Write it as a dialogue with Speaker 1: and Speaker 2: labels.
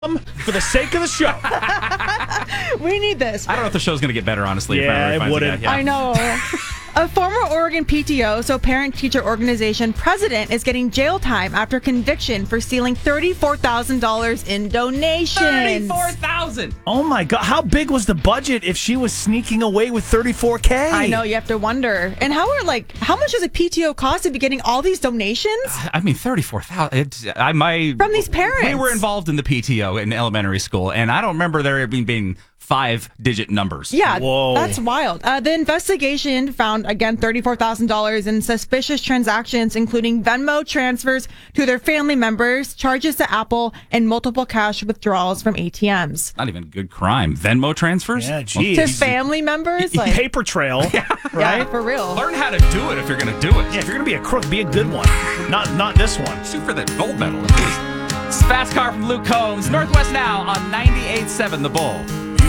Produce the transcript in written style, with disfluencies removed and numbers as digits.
Speaker 1: for the sake of the show.
Speaker 2: We need this.
Speaker 3: I don't know if the show's going to get better, honestly.
Speaker 1: Yeah,
Speaker 3: if
Speaker 1: it wouldn't.
Speaker 2: I know. A former Oregon PTO, so parent-teacher organization president, is getting jail time after conviction for stealing $34,000 in donations.
Speaker 3: $34,000.
Speaker 1: Oh my God. How big was the budget if she was sneaking away with $34K?
Speaker 2: I know, you have to wonder. And how much does a PTO cost to be getting all these donations?
Speaker 3: I mean, $34,000.
Speaker 2: From these parents.
Speaker 3: We were involved in the PTO in elementary school, and I don't remember there being 5-digit numbers.
Speaker 2: Yeah,
Speaker 1: Whoa.
Speaker 2: That's wild. The investigation found, again, $34,000 in suspicious transactions, including Venmo transfers to their family members, charges to Apple, and multiple cash withdrawals from ATMs.
Speaker 3: Not even good crime. Venmo transfers?
Speaker 1: Yeah, geez.
Speaker 2: To family members? Like,
Speaker 1: Paper trail, right?
Speaker 2: yeah, for real.
Speaker 3: Learn how to do it if you're going to do it.
Speaker 1: Yeah, if you're going to be a crook, be a good one. Not this one.
Speaker 3: Shoot for that gold medal, at least. Fast Car from Luke Combs. Northwest Now on 98.7 The Bull.